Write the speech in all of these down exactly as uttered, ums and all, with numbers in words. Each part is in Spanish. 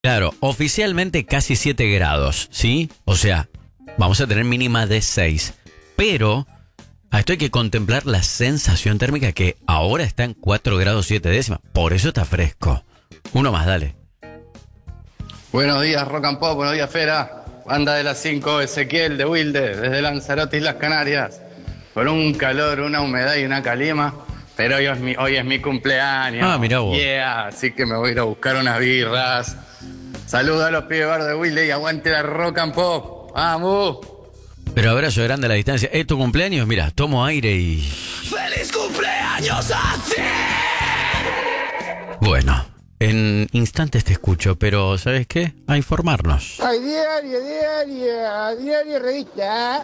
Claro, oficialmente casi siete grados, ¿sí? O sea, vamos a tener mínima de seis. Pero a esto hay que contemplar la sensación térmica que ahora está en cuatro grados siete décimas. Por eso está fresco. Uno más, dale. Buenos días, Rock and Pop. Buenos días, Fera. Banda de las cinco, Ezequiel de Wilde, desde Lanzarote y las Canarias. Con un calor, una humedad y una calima. Pero hoy es mi, hoy es mi cumpleaños. Ah, mirá vos. Yeah, así que me voy a ir a buscar unas birras. Saludos a los pibes bar de Wilde y aguante la Rock and Pop. ¡Vamos! Pero abrazo grande a la distancia. ¿Es tu cumpleaños? Mira, tomo aire y... ¡Feliz cumpleaños a ti! Bueno, en instantes te escucho, pero ¿sabes qué? A informarnos. Ay, diario, diario, diario revista.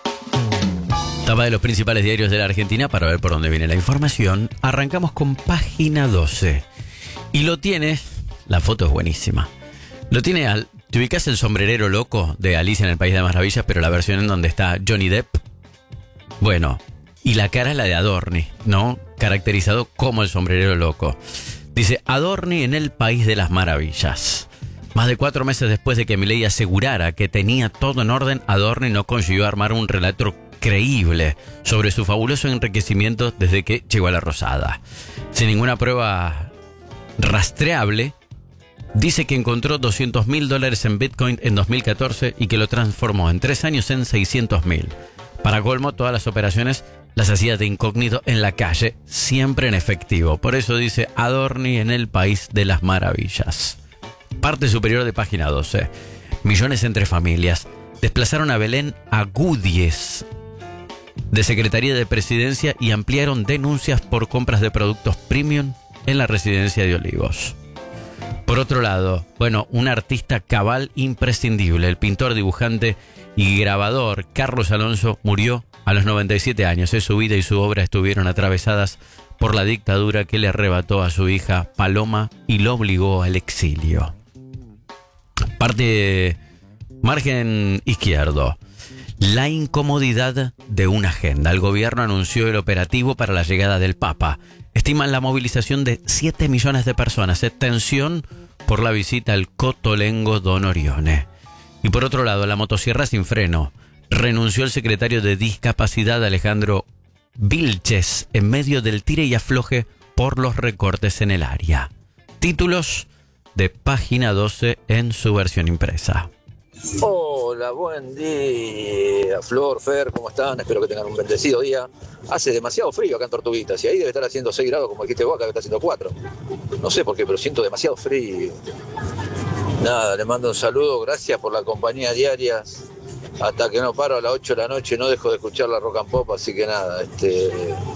Tapa de los principales diarios de la Argentina para ver por dónde viene la información. Arrancamos con página doce. Y lo tienes, la foto es buenísima. Lo tiene al... ¿Te ubicas el sombrerero loco de Alicia en el País de las Maravillas, pero la versión en donde está Johnny Depp? Bueno, y la cara es la de Adorni, ¿no? Caracterizado como el sombrerero loco. Dice, Adorni en el País de las Maravillas. Más de cuatro meses después de que Milei asegurara que tenía todo en orden, Adorni no consiguió armar un relato creíble sobre su fabuloso enriquecimiento desde que llegó a la Rosada. Sin ninguna prueba rastreable, dice que encontró doscientos mil dólares en Bitcoin en dos mil catorce y que lo transformó en tres años en seiscientos mil. Para colmo, todas las operaciones las hacía de incógnito en la calle, siempre en efectivo. Por eso dice Adorni en el País de las Maravillas. Parte superior de página doce. Millones entre familias desplazaron a Belén Agúdiez de Secretaría de Presidencia y ampliaron denuncias por compras de productos premium en la residencia de Olivos. Por otro lado, bueno, un artista cabal imprescindible, el pintor, dibujante y grabador Carlos Alonso murió a los noventa y siete años. Su vida y su obra estuvieron atravesadas por la dictadura que le arrebató a su hija Paloma y lo obligó al exilio. Parte margen izquierdo. La incomodidad de una agenda. El gobierno anunció el operativo para la llegada del Papa. Estiman la movilización de siete millones de personas. Tensión por la visita al cotolengo Don Orione. Y por otro lado, la motosierra sin freno. Renunció el secretario de Discapacidad Alejandro Vilches en medio del tire y afloje por los recortes en el área. Títulos de página doce en su versión impresa. Hola, buen día, Flor, Fer, ¿cómo están? Espero que tengan un bendecido día. Hace demasiado frío acá en Tortuguitas y ahí debe estar haciendo seis grados como dijiste vos, acá debe estar haciendo cuatro. No sé por qué, pero siento demasiado frío. Nada, le mando un saludo, gracias por la compañía diaria. Hasta que no paro a las ocho de la noche no dejo de escuchar la Rock and Pop, así que nada, este...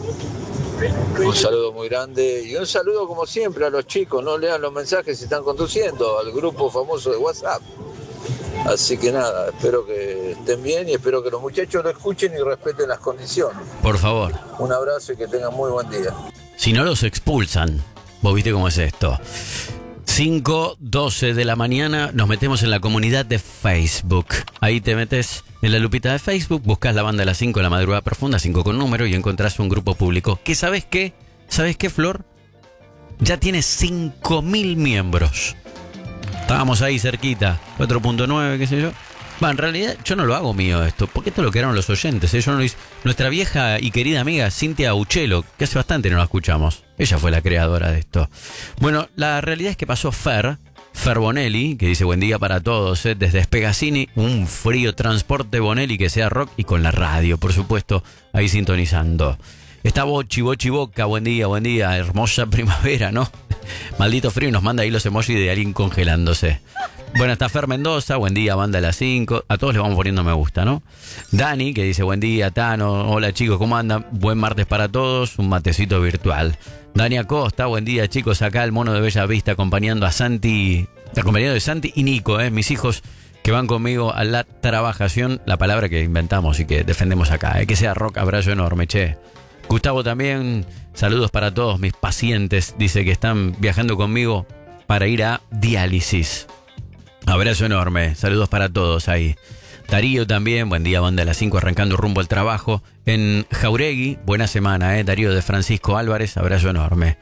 un saludo muy grande y un saludo como siempre a los chicos, no lean los mensajes si están conduciendo, al grupo famoso de WhatsApp. Así que nada, espero que estén bien y espero que los muchachos lo escuchen y respeten las condiciones. Por favor. Un abrazo y que tengan muy buen día. Si no los expulsan, vos viste cómo es esto. cinco doce de la mañana nos metemos en la comunidad de Facebook. Ahí te metes en la lupita de Facebook, buscas la banda de las cinco, la madrugada profunda, cinco con número, y encontrás un grupo público. ¿Qué sabes qué? ¿Sabes qué, Flor? Ya tiene cinco mil miembros. Estábamos ahí cerquita, cuatro punto nueve, qué sé yo. Va, en realidad yo no lo hago mío esto, porque esto lo crearon los oyentes, ¿eh? Yo no lo hice. Nuestra vieja y querida amiga Cintia Uchelo, que hace bastante no la escuchamos, ella fue la creadora de esto. Bueno, la realidad es que pasó Fer, Fer Bonelli, que dice buen día para todos, ¿eh? Desde Spegazzini, un frío transporte Bonelli que sea rock y con la radio, por supuesto, ahí sintonizando. Está Bochi, Bochi Boca, buen día, buen día, hermosa primavera, ¿no? Maldito frío, y nos manda ahí los emojis de alguien congelándose. Bueno, está Fer Mendoza, buen día, banda de las cinco. A todos les vamos poniendo me gusta, ¿no? Dani, que dice buen día, Tano. Hola chicos, ¿cómo andan? Buen martes para todos, un matecito virtual. Dani Acosta, buen día chicos, acá el mono de Bella Vista acompañando a Santi, acompañado de Santi y Nico, ¿eh? Mis hijos que van conmigo a la trabajación, la palabra que inventamos y que defendemos acá, ¿eh? Que sea rock, abrazo enorme, che. Gustavo también, saludos para todos mis pacientes, dice que están viajando conmigo para ir a diálisis. Abrazo enorme, saludos para todos ahí. Darío también, buen día, banda de las cinco, arrancando rumbo al trabajo. En Jauregui, buena semana, eh. Darío de Francisco Álvarez, abrazo enorme.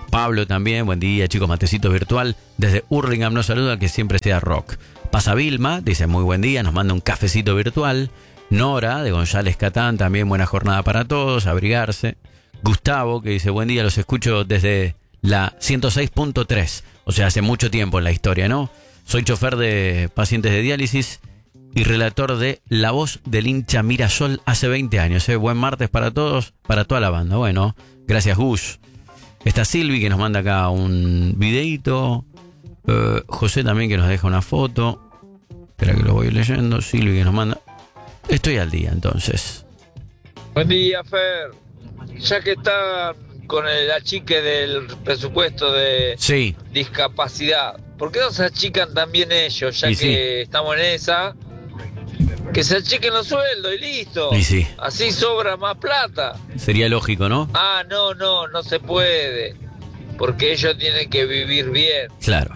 Pablo también, buen día, chicos, matecito virtual. Desde Hurlingham nos saluda, que siempre sea rock. Pasa Vilma, dice muy buen día, nos manda un cafecito virtual. Nora, de González Catán, también buena jornada para todos, abrigarse. Gustavo, que dice buen día, los escucho desde la ciento seis punto tres. O sea, hace mucho tiempo en la historia, ¿no? Soy chofer de pacientes de diálisis y relator de La Voz del Hincha Mirasol hace veinte años. ¿eh? Buen martes para todos, para toda la banda. Bueno, gracias Gus. Está Silvi, que nos manda acá un videíto. Uh, José también, que nos deja una foto. Espera que lo voy leyendo. Silvi, que nos manda... Estoy al día, entonces. Buen día, Fer. Ya que está con el achique del presupuesto de sí. discapacidad, ¿por qué no se achican también ellos? Ya y que sí. estamos en esa, que se achiquen los sueldos y listo. Y sí. Así sobra más plata. Sería lógico, ¿no? Ah, no, no, no se puede. Porque ellos tienen que vivir bien. Claro.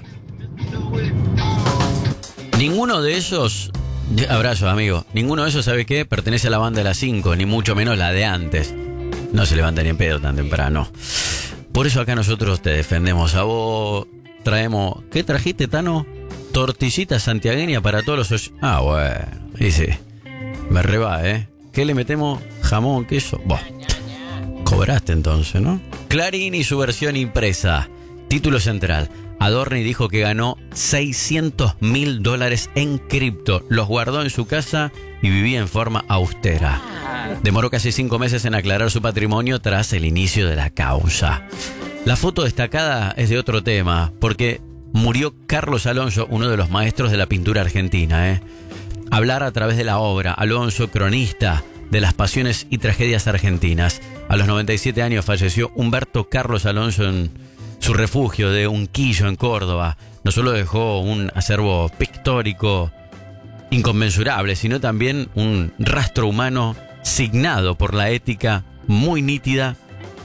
Ninguno de esos... Abrazo, amigo. Ninguno de esos, ¿sabe qué? Pertenece a la banda de las cinco, ni mucho menos la de antes. No se levanta ni en pedo tan temprano. Por eso acá nosotros te defendemos a vos. Traemos... ¿Qué trajiste, Tano? Tortillita santiagueña para todos los... Ah, bueno. Y sí. Me reba, ¿eh? ¿Qué le metemos? Jamón, queso. Buah. Cobraste entonces, ¿no? Clarín y su versión impresa. Título central. Adorni dijo que ganó seiscientos mil dólares en cripto. Los guardó en su casa y vivía en forma austera. Demoró casi cinco meses en aclarar su patrimonio tras el inicio de la causa. La foto destacada es de otro tema, porque murió Carlos Alonso, uno de los maestros de la pintura argentina. ¿eh? Hablar a través de la obra. Alonso, cronista de las pasiones y tragedias argentinas. A los noventa y siete años falleció Humberto Carlos Alonso en su refugio de Unquillo, en Córdoba. No solo dejó un acervo pictórico inconmensurable, sino también un rastro humano signado por la ética muy nítida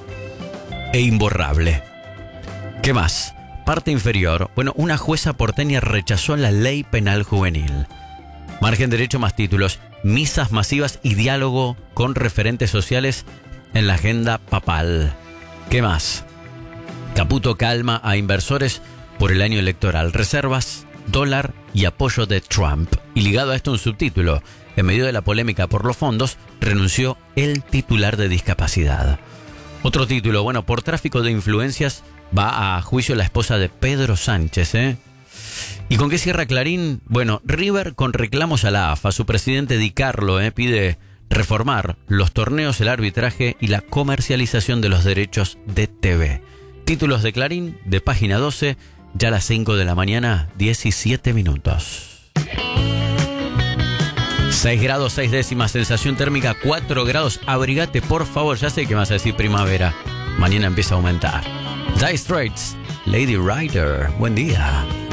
e imborrable. ¿Qué más? Parte inferior. Bueno, una jueza porteña rechazó la ley penal juvenil. Margen derecho más títulos. Misas masivas y diálogo con referentes sociales en la agenda papal. ¿Qué más? Caputo calma a inversores por el año electoral. Reservas, dólar y apoyo de Trump. Y ligado a esto un subtítulo. En medio de la polémica por los fondos, renunció el titular de discapacidad. Otro título, bueno, por tráfico de influencias va a juicio la esposa de Pedro Sánchez, ¿eh? ¿Y con qué cierra Clarín? Bueno, River con reclamos a la A F A. Su presidente Di Carlo ¿eh? pide reformar los torneos, el arbitraje y la comercialización de los derechos de T V. Títulos de Clarín, de página doce, ya a las cinco de la mañana, diecisiete minutos. seis grados, seis décimas, sensación térmica cuatro grados. Abrigate, por favor, ya sé que vas a decir primavera. Mañana empieza a aumentar. Dire Straits, Lady Rider, buen día.